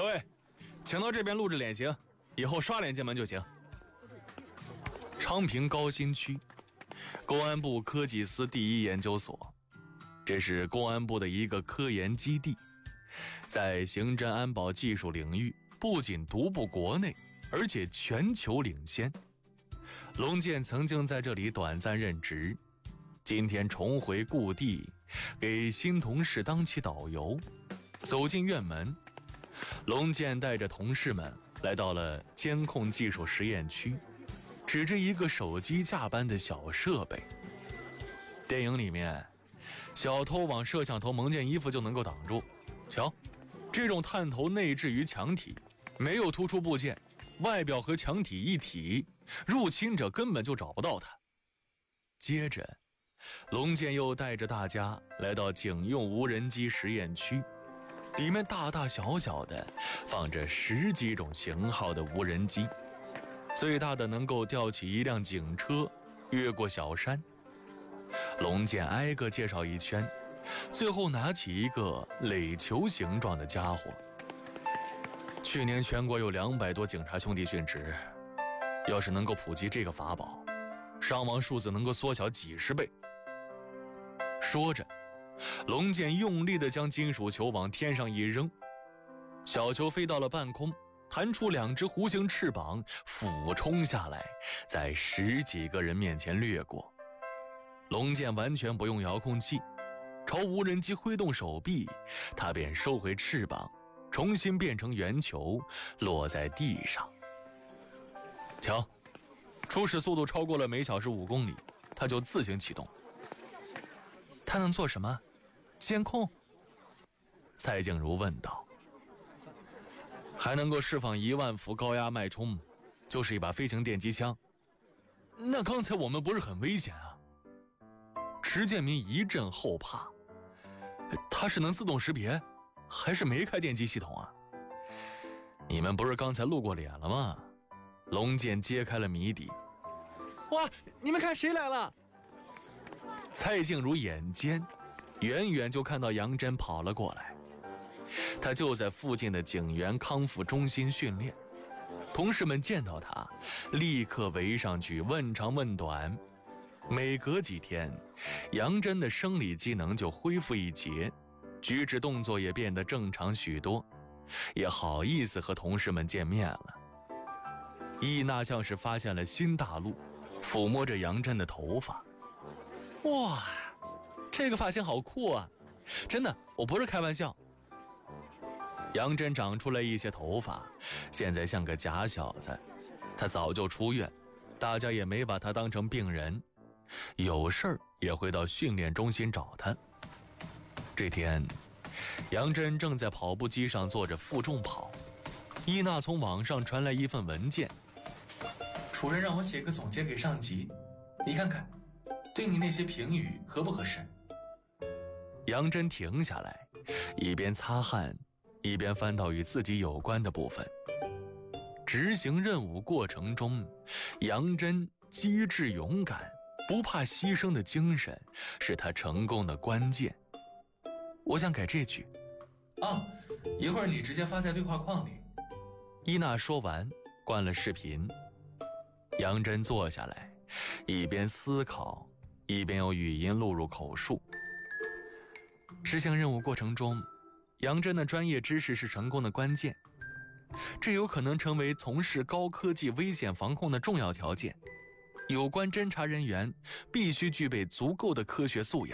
各位，请到这边录制脸型，以后刷脸进门就行。昌平高新区公安部科技司第一研究所，这是公安部的一个科研基地，在刑侦安保技术领域不仅独步国内，而且全球领先。龙健曾经在这里短暂任职，今天重回故地，给新同事当起导游。走进院门，龙健带着同事们来到了监控技术实验区，指着一个手机架般的小设备。电影里面，小偷往摄像头蒙件衣服就能够挡住，瞧，这种探头内置于墙体，没有突出部件，外表和墙体一体，入侵者根本就找不到它。接着，龙健又带着大家来到警用无人机实验区，里面大大小小的放着10几种型号的无人机，最大的能够吊起一辆警车，越过小山。龙健挨个介绍一圈，最后拿起一个垒球形状的家伙。去年全国有200多警察兄弟殉职，要是能够普及这个法宝，伤亡数字能够缩小几10倍。说着，龙健用力地将金属球往天上一扔，小球飞到了半空，弹出2只弧形翅膀，俯冲下来，在10几个人面前掠过。龙健完全不用遥控器，朝无人机挥动手臂，他便收回翅膀，重新变成圆球，落在地上。瞧，初始速度超过了每小时5公里，它就自行启动。它能做什么？监控？蔡静茹问道。还能够释放1万伏高压脉冲，就是一把飞行电击枪。那刚才我们不是很危险啊？池建民一阵后怕，它是能自动识别，还是没开电击系统啊？你们不是刚才露过脸了吗？龙健揭开了谜底。哇，你们看谁来了？蔡静茹眼尖，远远就看到杨真跑了过来。他就在附近的警员康复中心训练，同事们见到他，立刻围上去问长问短。每隔几天，杨真的生理机能就恢复一截，举止动作也变得正常许多，也好意思和同事们见面了。伊娜像是发现了新大陆，抚摸着杨真的头发。哇，这个发型好酷啊！真的，我不是开玩笑。杨真长出来一些头发，现在像个假小子。他早就出院，大家也没把他当成病人，有事儿也会到训练中心找他。这天，杨真正在跑步机上做着负重跑，伊娜从网上传来一份文件。主任让我写个总结给上级，你看看，对你那些评语合不合适？杨真停下来，一边擦汗，一边翻到与自己有关的部分。执行任务过程中，杨真机智勇敢，不怕牺牲的精神是他成功的关键。我想改这句。一会儿你直接发在对话框里。伊娜说完，关了视频。杨真坐下来，一边思考，一边用语音录入口述。执行任务过程中，杨真的专业知识是成功的关键，这有可能成为从事高科技危险防控的重要条件。有关侦查人员必须具备足够的科学素养。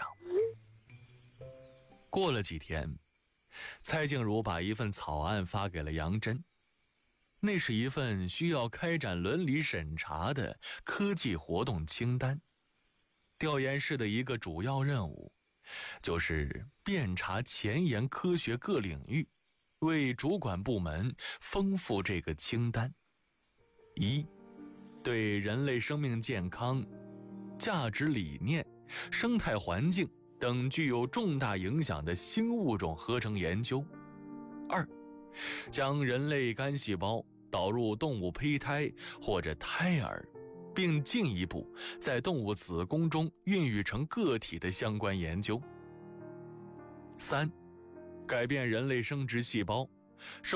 过了几天，蔡静茹把一份草案发给了杨真，那是一份需要开展伦理审查的科技活动清单。调研室的一个主要任务就是遍查前沿科学各领域，为主管部门丰富这个清单。1. 对人类生命健康、价值理念、生态环境等具有重大影响的新物种合成研究。2. 将人类干细胞导入动物胚胎或者胎儿，并进一步在动物子宫中孕育成个体的相关研究。3. 改变人类生殖细胞，